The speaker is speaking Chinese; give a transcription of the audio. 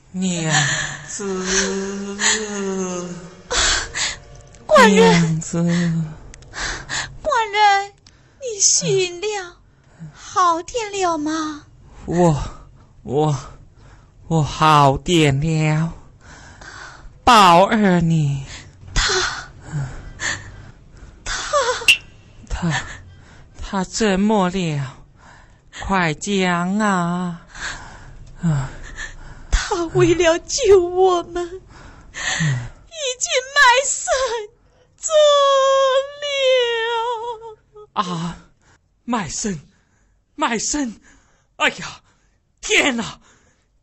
娘子， 官人， 娘子， 官人，你醒了，好点了吗？ 我好点了。宝儿你，他怎么了？快讲啊！ 他为了救我们，已经卖身走了。 啊，卖身！哎呀，天哪！